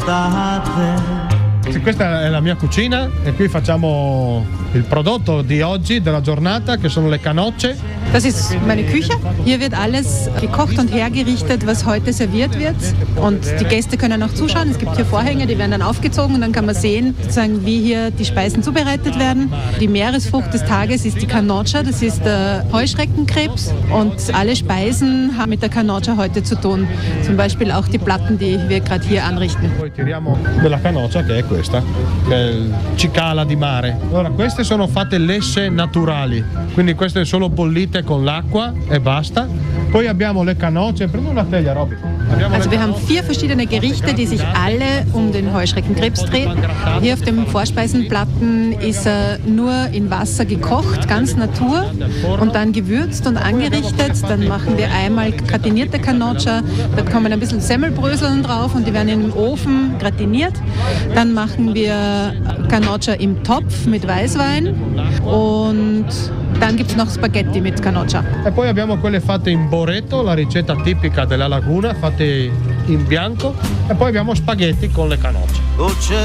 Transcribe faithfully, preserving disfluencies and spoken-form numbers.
Sì, questa è la mia cucina e qui facciamo il prodotto di oggi, della giornata, che sono le canocce. Das ist meine Küche. Hier wird alles gekocht und hergerichtet, was heute serviert wird. Und die Gäste können auch zuschauen. Es gibt hier Vorhänge, die werden dann aufgezogen und dann kann man sehen, sozusagen, wie hier die Speisen zubereitet werden. Die Meeresfrucht des Tages ist die Canoccia, das ist der Heuschreckenkrebs. Und alle Speisen haben mit der Canoccia heute zu tun. Zum Beispiel auch die Platten, die wir gerade hier anrichten. Poi tiriamo della canoccia, che è questa, che è il cicala di mare. Allora, queste sono fatte lesse naturali, quindi queste sono bollite con l'acqua e basta. Poi abbiamo le canocce, prendi una teglia, Robby. Also wir haben vier verschiedene Gerichte, die sich alle um den Heuschreckenkrebs drehen. Hier auf den Vorspeisenplatten ist er nur in Wasser gekocht, ganz Natur, und dann gewürzt und angerichtet. Dann machen wir einmal gratinierte Canoccia, da kommen ein bisschen Semmelbröseln drauf und die werden im Ofen gratiniert. Dann machen wir Canoccia im Topf mit Weißwein und dann gibt es noch Spaghetti mit Canoccia. E poi abbiamo quelle fatte in boretto, la ricetta tipica della laguna, fatte in bianco, e poi abbiamo spaghetti con le canocce.